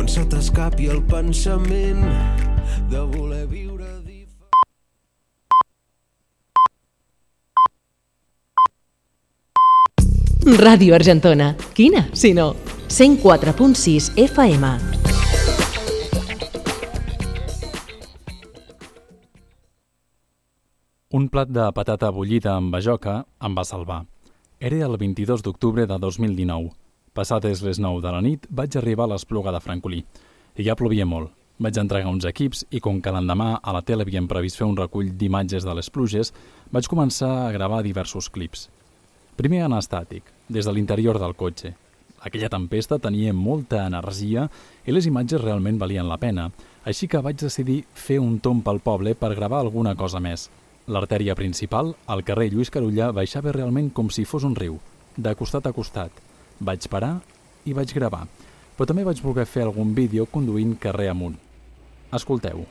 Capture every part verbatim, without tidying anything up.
quan se t'escapi el pensament de voler viure diferent. Ràdio Argentona. Quina, si no? cent quatre punt sis F M. Un plat de patata bullida amb bajoca em va salvar. Era el vint-i-dos d'octubre de dos mil dinou. Passades les nou de la nit, vaig arribar a l'Espluga de Francolí. I ja plovia molt. Vaig entregar uns equips i, com que l'endemà a la tele havien previst fer un recull d'imatges de les pluges, vaig començar a gravar diversos clips. Primer en estàtic, des de l'interior del cotxe. Aquella tempesta tenia molta energia i les imatges realment valien la pena, així que vaig decidir fer un tomb pel poble per gravar alguna cosa més. L'artèria principal, al carrer Lluís Carulla, baixava realment com si fos un riu, de costat a costat. Vaig parar i vaig gravar, però també vaig voler fer algun vídeo conduint carrer amunt. Escolteu.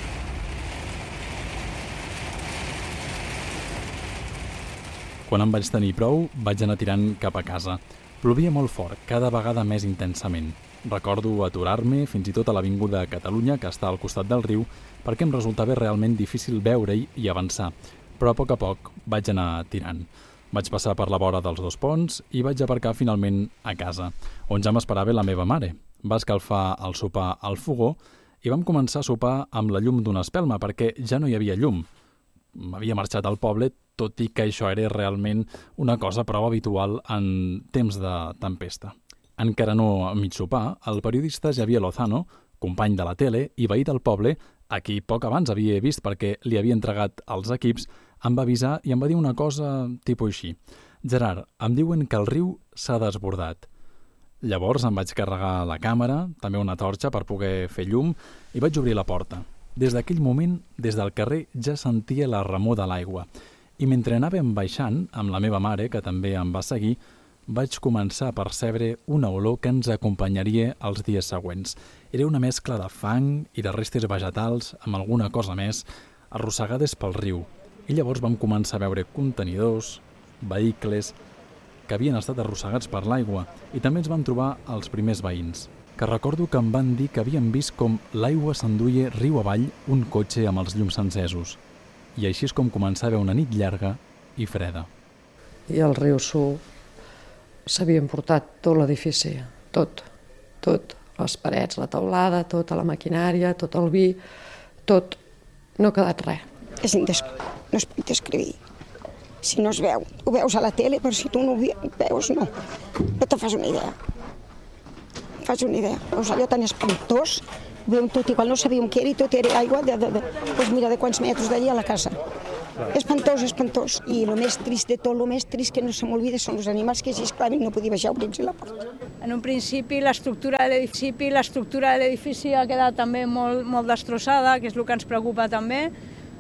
Quan em vaig tenir prou, vaig anar tirant cap a casa. Plovia molt fort, cada vegada més intensament. Recordo aturar-me fins i tot a l'Avinguda Catalunya, que està al costat del riu, perquè em resultava realment difícil veure-hi i avançar, però a poc a poc vaig anar tirant. Vaig passar per la vora dels dos ponts i vaig aparcar finalment a casa, on ja m'esperava la meva mare. Va escalfar el sopar al fogó i vam començar a sopar amb la llum d'una espelma, perquè ja no hi havia llum. M'havia marxat al poble, tot i que això era realment una cosa prou habitual en temps de tempesta. Encara no a mig sopar, el periodista Javier Lozano, company de la tele i veí del poble, a qui poc abans havia vist perquè li havia entregat els equips, em va avisar i em va dir una cosa tipus així. Gerard, em diuen que el riu s'ha desbordat. Llavors em vaig carregar la càmera, també una torxa per poder fer llum, i vaig obrir la porta. Des d'aquell moment, des del carrer, ja sentia la remor de l'aigua. I mentre anàvem baixant, amb la meva mare, que també em va seguir, vaig començar a percebre una olor que ens acompanyaria els dies següents. Era una mescla de fang i de restes vegetals amb alguna cosa més, arrossegades pel riu. I llavors vam començar a veure contenidors, vehicles, que havien estat arrossegats per l'aigua, i també ens vam trobar els primers veïns, que recordo que em van dir que havien vist com l'aigua s'enduia riu avall un cotxe amb els llums encesos. I així és com començava una nit llarga i freda. I el riu Su s'havia emportat tot l'edifici, tot, tot, les parets, la teulada, tota la maquinària, tot el vi, tot, no ha quedat res. És indes... no es pot descriure. Si no es veu, ho veus a la tele, però si tu no ho veus, no. No te fas una idea. Fas una idea. Veus allò tan espantós, veiem tot igual, no sabíem què era i tot era aigua de, de, de, doncs mira, de quants metres d'allà a la casa. Espantós, espantós. I el més trist de tot, el més trist que no se m'olvida són els animals que s'esclaven i no podia baixar a obrir-los la porta. En un principi l'estructura de l'edifici l'estructura de l'edifici ha quedat també molt, molt destrossada, que és el que ens preocupa també.